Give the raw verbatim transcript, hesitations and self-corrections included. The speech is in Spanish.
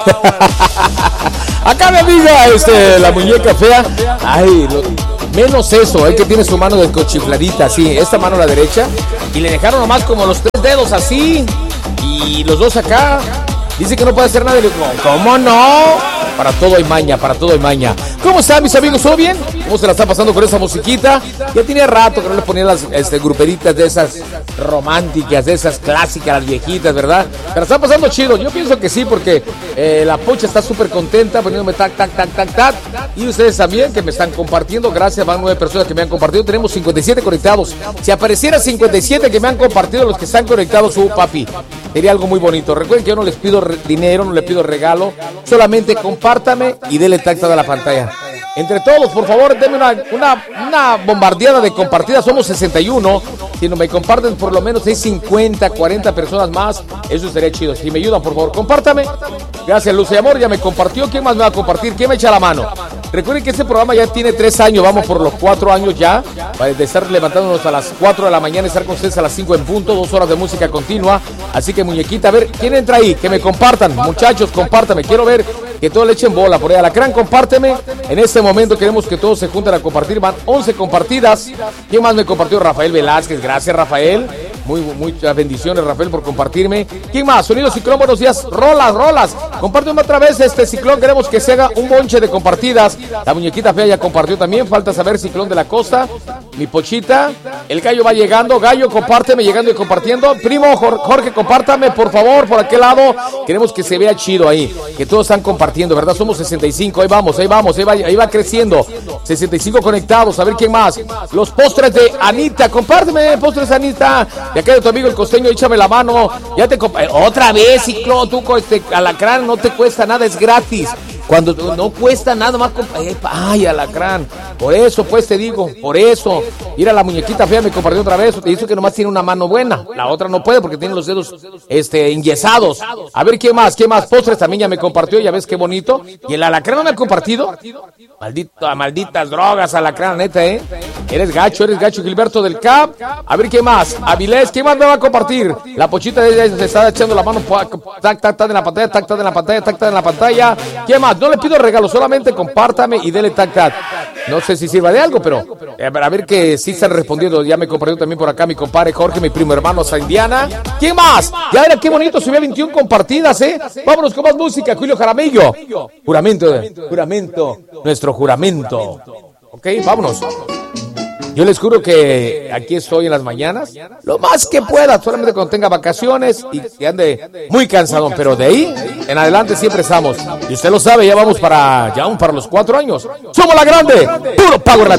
Acá mi amiga, este, la muñeca fea. Ay, lo, menos eso, el que tiene su mano descochifladita, así, esta mano a la derecha. Y le dejaron nomás como los tres dedos así. Y los dos acá. Dice que no puede hacer nada. Y le digo, ¿cómo no? Para todo hay maña, para todo hay maña. ¿Cómo están mis amigos? ¿Todo bien? ¿Cómo se la está pasando con esa musiquita? Ya tenía rato que no le ponía las este, gruperitas de esas románticas, de esas clásicas, las viejitas, ¿verdad? Pero está pasando chido. Yo pienso que sí, porque eh, la Pocha está súper contenta, poniéndome tac, tac, tac, tac, tac. Y ustedes también que me están compartiendo. Gracias, van nueve personas que me han compartido. Tenemos cincuenta y siete conectados. Si apareciera cincuenta y siete que me han compartido los que están conectados, su uh, papi, sería algo muy bonito. Recuerden que yo no les pido dinero, no les pido regalo. Solamente compártame y dele tac a la pantalla. Entre todos, por favor, denme una, una, una bombardeada de compartidas. Somos sesenta y uno. Si no me comparten por lo menos hay cincuenta, cuarenta personas más, eso sería chido. Si me ayudan, por favor, compártame. Gracias, Luz y Amor, ya me compartió. ¿Quién más me va a compartir? ¿Quién me echa la mano? Recuerden que este programa ya tiene tres años, vamos por los cuatro años ya, de estar levantándonos a las cuatro de la mañana, estar con ustedes a las cinco en punto, dos horas de música continua. Así que, muñequita, a ver, ¿quién entra ahí? Que me compartan, muchachos, compártame, quiero ver que todos le echen bola por ahí. Alacrán, compárteme. En este momento queremos que todos se junten a compartir, van once compartidas. ¿Quién más me compartió? Rafael Velázquez, gracias Rafael. Muy, muchas bendiciones, Rafael, por compartirme. ¿Quién más? Sonido Ciclón, buenos días. Rolas, rolas. Compárteme otra vez este Ciclón. Queremos que se haga un bonche de compartidas. La muñequita fea ya compartió también. Falta saber Ciclón de la Costa. Mi Pochita. El Gallo va llegando. Gallo, compárteme, llegando y compartiendo. Primo Jorge, compártame, por favor, por aquel lado. Queremos que se vea chido ahí. Que todos están compartiendo, ¿verdad? Somos sesenta y cinco. Ahí vamos, ahí vamos. Ahí va, ahí va creciendo. sesenta y cinco conectados. A ver quién más. Los postres de Anita. Compárteme, postres Anita. De acá de tu amigo el costeño, échame la mano. Ya te comp- otra vez, Ciclón, tú con este Alacrán, no te cuesta nada, es gratis. Cuando no cuesta nada más, comp- ay, Alacrán. Por eso, pues te digo, por eso. Mira, la muñequita fea me compartió otra vez. Te dice que nomás tiene una mano buena. La otra no puede porque tiene los dedos este, enyesados. A ver, ¿qué más? ¿Qué más? Postres también ya me compartió. Ya ves qué bonito. ¿Y el Alacrán no me ha compartido? Maldito, malditas drogas, Alacrán, neta, ¿eh? Eres gacho, eres gacho, Gilberto del Cap. A ver, ¿qué más? Avilés, ¿qué más me va a compartir? La Pochita de ella se está echando la mano. Tac, tac, tac en la pantalla, tac, tac en la pantalla, tac, tac en la pantalla. ¿Qué más? No le pido regalo, solamente compártame y dele tac, tac. No sé si sirva de algo, pero eh, a ver que sí están respondiendo. Ya me compartió también por acá mi compadre Jorge, mi primo hermano San Indiana. ¿Quién más? Ya era qué bonito, subía veintiuna compartidas, ¿eh? Vámonos con más música, Julio Jaramillo. Juramento, juramento, nuestro juramento. Ok, vámonos. Yo les juro que aquí estoy en las mañanas, lo más que pueda, solamente cuando tenga vacaciones y que ande muy cansado, pero de ahí en adelante siempre estamos. Y usted lo sabe, ya vamos para, ya vamos para los cuatro años. ¡Somos la grande! ¡Puro Power Latino!